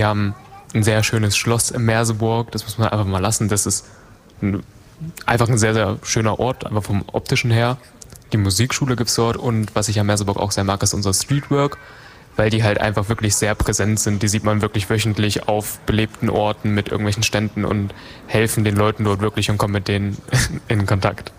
Wir haben ein sehr schönes Schloss in Merseburg, das muss man einfach mal lassen. Das ist einfach ein sehr, sehr schöner Ort, einfach vom Optischen her. Die Musikschule gibt's dort und was ich an Merseburg auch sehr mag, ist unser Streetwork, weil die halt einfach wirklich sehr präsent sind. Die sieht man wirklich wöchentlich auf belebten Orten mit irgendwelchen Ständen und helfen den Leuten dort wirklich und kommen mit denen in Kontakt.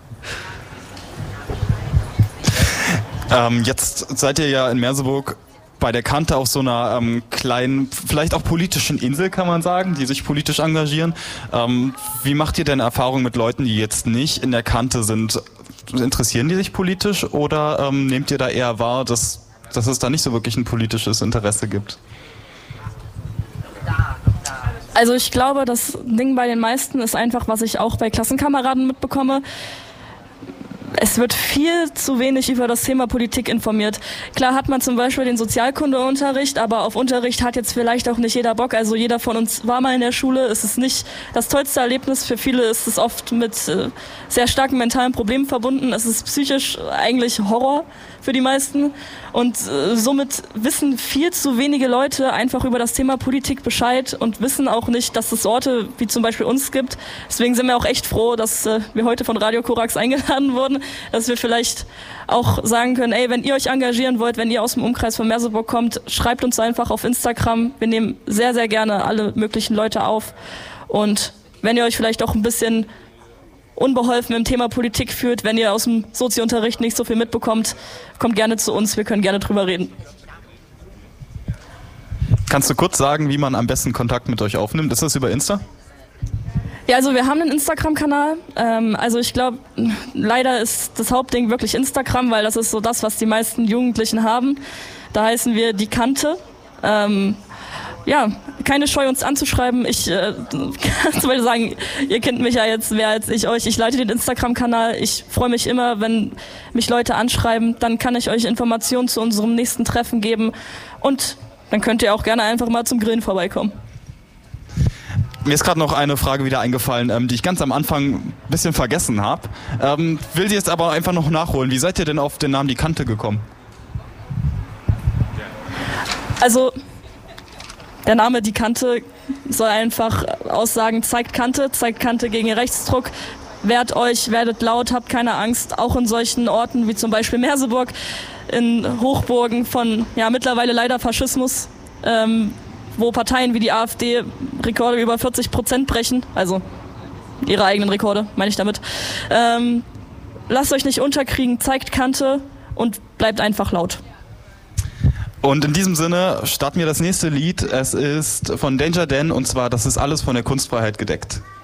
Jetzt seid ihr ja in Merseburg bei der Kante auf so einer kleinen, vielleicht auch politischen Insel, kann man sagen, die sich politisch engagieren. Wie macht ihr denn Erfahrungen mit Leuten, die jetzt nicht in der Kante sind? Interessieren die sich politisch oder nehmt ihr da eher wahr, dass es da nicht so wirklich ein politisches Interesse gibt? Also ich glaube, das Ding bei den meisten ist einfach, was ich auch bei Klassenkameraden mitbekomme. Es wird viel zu wenig über das Thema Politik informiert. Klar hat man zum Beispiel den Sozialkundeunterricht, aber auf Unterricht hat jetzt vielleicht auch nicht jeder Bock. Also jeder von uns war mal in der Schule. Es ist nicht das tollste Erlebnis. Für viele ist es oft mit sehr starken mentalen Problemen verbunden. Es ist psychisch eigentlich Horror für die meisten. Und somit wissen viel zu wenige Leute einfach über das Thema Politik Bescheid und wissen auch nicht, dass es Orte wie zum Beispiel uns gibt. Deswegen sind wir auch echt froh, dass wir heute von Radio Korax eingeladen wurden, dass wir vielleicht auch sagen können, ey, wenn ihr euch engagieren wollt, wenn ihr aus dem Umkreis von Merseburg kommt, schreibt uns einfach auf Instagram. Wir nehmen sehr, sehr gerne alle möglichen Leute auf. Und wenn ihr euch vielleicht auch ein bisschen unbeholfen im Thema Politik fühlt, wenn ihr aus dem Soziounterricht nicht so viel mitbekommt, kommt gerne zu uns, wir können gerne drüber reden. Kannst du kurz sagen, wie man am besten Kontakt mit euch aufnimmt? Ist das über Insta? Ja, also wir haben einen Instagram-Kanal. Also ich glaube, leider ist das Hauptding wirklich Instagram, weil das ist so das, was die meisten Jugendlichen haben. Da heißen wir Die Kante. Ja, keine Scheu, uns anzuschreiben. Ich kann zum Beispiel sagen, ihr kennt mich ja jetzt mehr als ich euch. Ich leite den Instagram-Kanal. Ich freue mich immer, wenn mich Leute anschreiben. Dann kann ich euch Informationen zu unserem nächsten Treffen geben. Und dann könnt ihr auch gerne einfach mal zum Grillen vorbeikommen. Mir ist gerade noch eine Frage wieder eingefallen, die ich ganz am Anfang ein bisschen vergessen habe. Will sie jetzt aber einfach noch nachholen. Wie seid ihr denn auf den Namen Die Kante gekommen? Also der Name Die Kante soll einfach aussagen, zeigt Kante gegen Rechtsdruck. Wehrt euch, werdet laut, habt keine Angst. Auch in solchen Orten wie zum Beispiel Merseburg, in Hochburgen von mittlerweile leider Faschismus, wo Parteien wie die AfD Rekorde über 40% brechen, also ihre eigenen Rekorde, meine ich damit. Lasst euch nicht unterkriegen, zeigt Kante und bleibt einfach laut. Und in diesem Sinne starten wir das nächste Lied. Es ist von Danger Dan und zwar, das ist alles von der Kunstfreiheit gedeckt.